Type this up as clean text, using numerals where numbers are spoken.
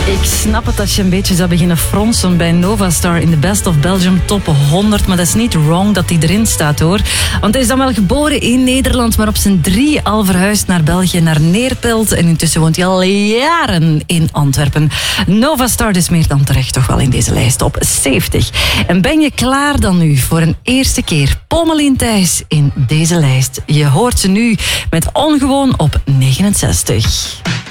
Ik snap het dat je een beetje zou beginnen fronsen bij Novastar in de Best of Belgium Top 100. Maar dat is niet wrong dat die erin staat, hoor. Want hij is dan wel geboren in Nederland, maar op zijn 3 al verhuisd naar België, naar Neerpelt. En intussen woont hij al jaren in Antwerpen. Novastar is meer dan terecht toch wel in deze lijst op 70. En ben je klaar dan nu voor een eerste keer Pommelien Thijs in deze lijst? Je hoort ze nu met Ongewoon op 69.